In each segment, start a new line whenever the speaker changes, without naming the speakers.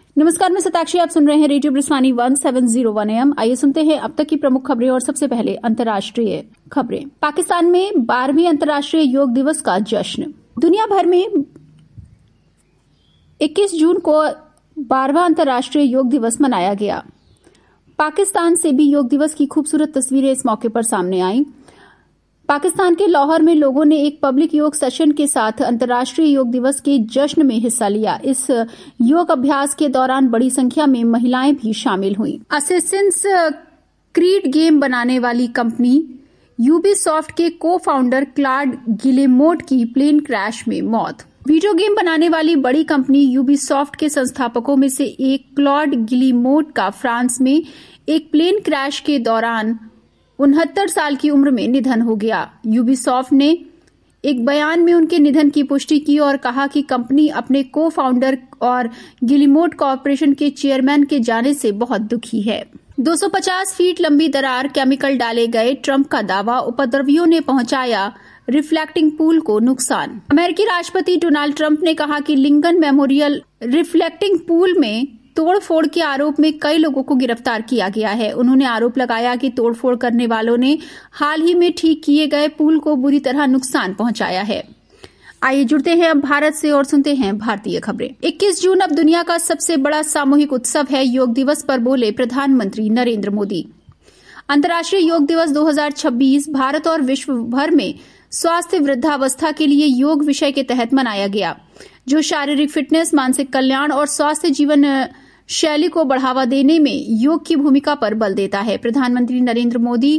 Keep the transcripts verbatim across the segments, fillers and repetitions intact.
नमस्कार, मैं सताक्षी, आप सुन रहे हैं radio ब्रिस्वानी one seven zero one M. आइए सुनते हैं अब तक की प्रमुख खबरें और सबसे पहले अंतर्राष्ट्रीय खबरें। पाकिस्तान में बारहवीं अंतर्राष्ट्रीय योग दिवस का जश्न। दुनिया भर में इक्कीस जून को बारहवां अंतर्राष्ट्रीय योग दिवस मनाया गया। पाकिस्तान से भी योग दिवस की खूबसूरत तस्वीरें इस मौके पर सामने आईं। पाकिस्तान के लाहौर में लोगों ने एक पब्लिक योग सेशन के साथ अंतर्राष्ट्रीय योग दिवस के जश्न में हिस्सा लिया। इस योग अभ्यास के दौरान बड़ी संख्या में महिलाएं भी शामिल हुईं। असेसिन्स क्रीड गेम बनाने वाली कंपनी यूबीसॉफ्ट के को फाउंडर क्लॉड गिलेमोट की प्लेन क्रैश में मौत। वीडियो गेम बनाने वाली बड़ी कंपनी यूबीसॉफ्ट के संस्थापकों में से एक क्लॉड गिलेमोट का फ्रांस में एक प्लेन क्रैश के दौरान उनहत्तर साल की उम्र में निधन हो गया। यूबीसॉफ्ट ने एक बयान में उनके निधन की पुष्टि की और कहा कि कंपनी अपने को फाउंडर और गिलेमोट कॉर्पोरेशन के चेयरमैन के जाने से बहुत दुखी है। दो सौ पचास फीट लंबी दरार, केमिकल डाले गए, ट्रंप का दावा, उपद्रवियों ने पहुंचाया रिफ्लेक्टिंग पूल को नुकसान। अमेरिकी राष्ट्रपति डोनाल्ड ट्रंप ने कहा कि लिंकन मेमोरियल रिफ्लेक्टिंग पूल में तोड़फोड़ के आरोप में कई लोगों को गिरफ्तार किया गया है। उन्होंने आरोप लगाया कि तोड़फोड़ करने वालों ने हाल ही में ठीक किए गए पुल को बुरी तरह नुकसान पहुंचाया है। आइए जुड़ते हैं अब भारत से और सुनते हैं भारतीय खबरें। इक्कीस जून अब दुनिया का सबसे बड़ा सामूहिक उत्सव है। योग दिवस पर बोले प्रधानमंत्री नरेंद्र मोदी। अंतर्राष्ट्रीय योग दिवस दो हज़ार छब्बीस भारत और विश्व भर में स्वास्थ्य वृद्धावस्था के लिए योग विषय के तहत मनाया गया, जो शारीरिक फिटनेस, मानसिक कल्याण और स्वास्थ्य जीवन शैली को बढ़ावा देने में योग की भूमिका पर बल देता है। प्रधानमंत्री नरेंद्र मोदी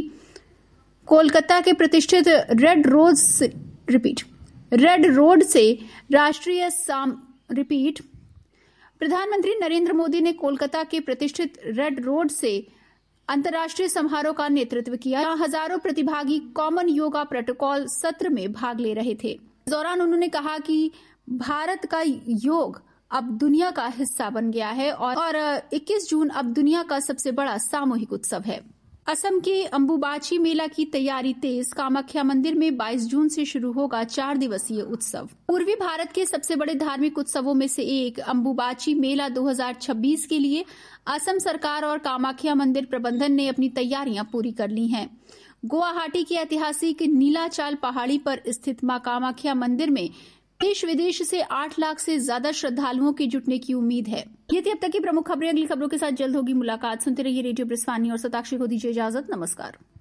कोलकाता के प्रतिष्ठित red road repeat red road से राष्ट्रीय साम रिपीट प्रधानमंत्री नरेंद्र मोदी ने कोलकाता के प्रतिष्ठित रेड रोड से अंतर्राष्ट्रीय समारोह का नेतृत्व किया। यहाँ हजारों प्रतिभागी कॉमन योगा प्रोटोकॉल सत्र में भाग ले रहे थे। इस दौरान उन्होंने कहा कि भारत का योग अब दुनिया का हिस्सा बन गया है और इक्कीस जून अब दुनिया का सबसे बड़ा सामूहिक उत्सव है। असम के अंबुबाची मेला की तैयारी तेज। कामाख्या मंदिर में बाईस जून से शुरू होगा चार दिवसीय उत्सव। पूर्वी भारत के सबसे बड़े धार्मिक उत्सवों में से एक अंबुबाची मेला दो हज़ार छब्बीस के लिए असम सरकार और कामाख्या मंदिर प्रबंधन ने अपनी तैयारियां पूरी कर ली हैं। गुवाहाटी की ऐतिहासिक नीलाचाल पहाड़ी पर स्थित मां कामाख्या मंदिर में देश विदेश से आठ लाख से ज्यादा श्रद्धालुओं के जुटने की उम्मीद है। ये थी अब तक की प्रमुख खबरें। अगली खबरों के साथ जल्द होगी मुलाकात। सुनते रहिए रेडियो ब्रिस्वानी और सताक्षी को दीजिए इजाजत। नमस्कार।